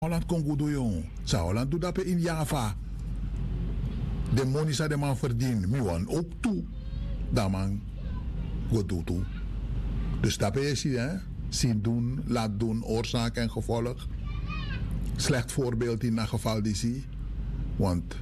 Holland Congo do jong. Sa Holland doet dat in Java. De money sa de man verdient. Mi wan ook toe. Dat man goed doet toe. Dus dat is je, hè. Zien doen, laat doen, oorzaak en gevolg. Slecht voorbeeld in dat geval die zie. Want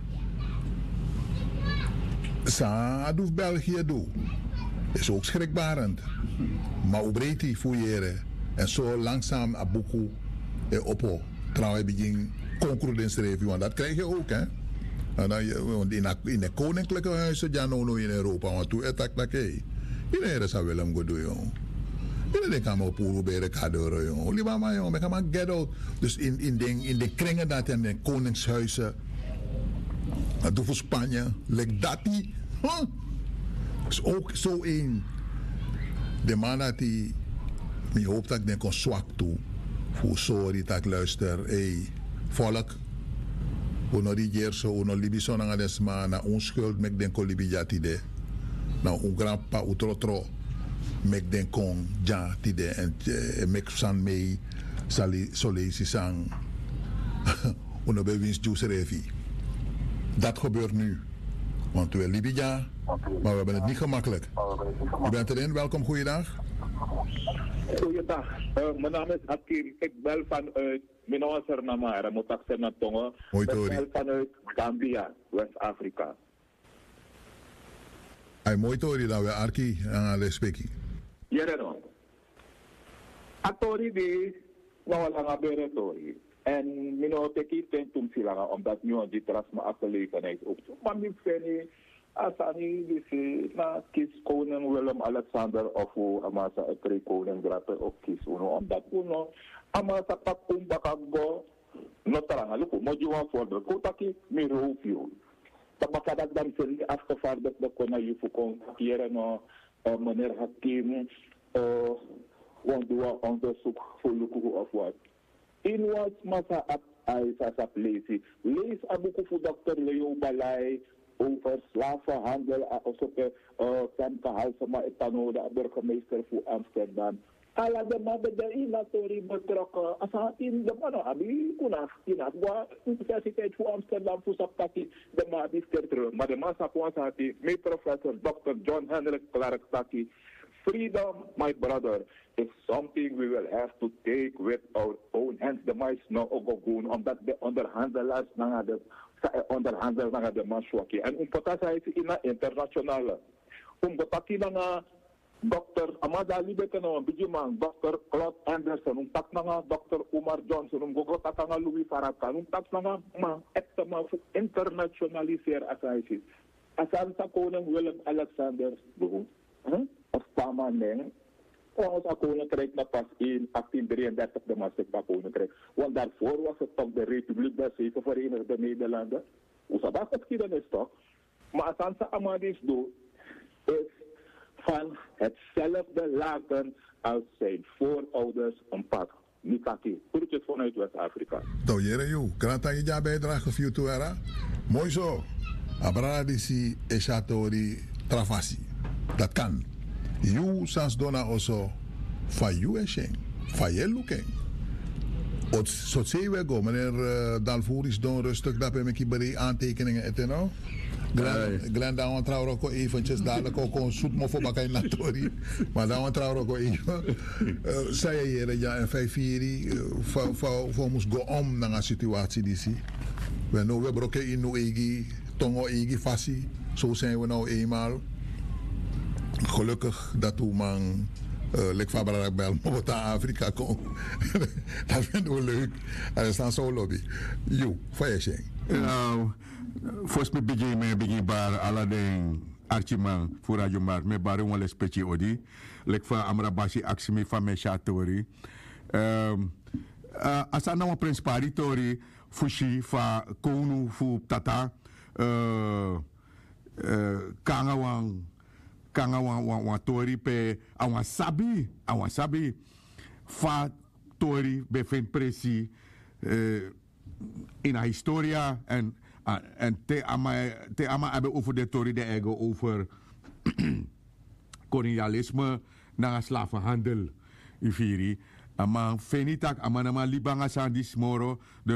sa doet België doe. Is ook schrikbarend. Maar hoe breed die fouilleren. En zo langzaam abuku oppo. Trouwens begin concurrentiestrevie, want dat krijg je ook, hè. Want in de koninklijke huizen, ja, nou in Europa, want toen het dat is. Iedereen zou willen hem doen, joh. Iedereen kan me poeren bij de cadeau, joh. Liever maar, joh, we gaan maar get out. Dus in de kringen dat in de koningshuizen, dat doet voor Spanje, lijkt dat niet. Huh? Is ook zo een. De man dat die, ik hoop dat ik denk kon zwak toe. Voor sorry dat ik luister, hey, volk. We nog die keer zo, we nog Libië aan desma, na onschuld, mek den kon Libië jatide. Nou, un grandpa, utrotro, mek den kon jatide en mek san mee, solezi sang, uno bewinst juice revi. Dat gebeurt nu. Want we Libië, maar we hebben het niet gemakkelijk. U bent erin, welkom, goeiedag. Goeiedag, mijn naam is Hakim. Ik bel vanuit Minoaser Namara, Motakser Natongo. Ik bel vanuit Gambia, West-Afrika. Ay, mooi tori dat we Arki aan de speki. Ja, no. Atori die nou lang abere tori. En minoteki ten tum silanga omdat nu die trasma afgelegenheid op. Maar mi feni asani die na kies koning Willem-Alexander of amasa ekre koning grape of kies uno omdat uno amasa pakum bakago no taranga luko mojuwa voor kotaki mi roofio. Tabakadak dan seli afgevaardigd de kona yufu kon kieren no meneer Hakim wandua onderzoek voor luko of wat. In wat masa at ay sa place. Lees abuko fu Dr. Leo Balay over slavenhandel alsof Femke Halsema Etano, de burgemeester voor Amsterdam. Alla de mannen de inatori betrokken. Als hij in de mannen abi kunaf in de Universiteit voor Amsterdam voor sapati de man is terug. Maar de massa was had hij met professor Dr. John Hendrik Clark Saki. Freedom, my brother, is something we will have to take with our own hands. De mais no ogogun, omdat de onderhandelaars naar de onderhandel naar de maswaki. En potasa is in internationale. Potaki na Dr. Amada Libetano, Bijiman, Dr. Claude Anderson, tak na Dr. Umar Johnson, gogotak na Louis Farrakhan, tak na ma internationaliseer asaisis. Asan sa koning Willem-Alexander doon. Of permanent. Ons koninkrijk na pas in 1833 de Maastricht koninkrijk. Want daarvoor was het toch de Republiek der Zeven Verenigde Nederlanden. Hoe zou dat geschiedenis toch? Maar als Ansa Amadis doet, is van hetzelfde laken als zijn voorouders een pad. Nikaki, groetjes vanuit West-Afrika. Nou, Jereju, kranta je ja bijdrage voor jou era. Mooi zo. Abradisi eshatori travasi. Dat kan. You sans dona also fa you eshen. Fa je lukken. Ot so zei we go, meneer Dalvoer is don rustig dat we met die aantekeningen eteno. Glenn daar trouwens ook eventjes dadelijk ook een zoet mo voor elkaar in Natori. Maar daar trouwens ook even. Zei je hier ja en 5-4 voor moest go om naar een situatie die zie. We nou we brokken in no egi, tongo egi fasi. Zo zijn we nou eenmaal. Gelukkig dat we man lek Fabra bel moet naar Afrika komen. Dat vinden we leuk. En dat is zo lobby. Jo, fire nou, volgens mij begin bar aladen archiman voor radio maar me bar een specie odi. Lek van Amrabashi aksimi van me chatori. Asa na principalitori fushi fa konu fu tata kanga wan tori pe awan sabi fa tori befen presi in a historia en te ama hebben over de tori de ego over kolonialisme na slavenhandel ifiri ama fenitak ama nama libanga sandis moro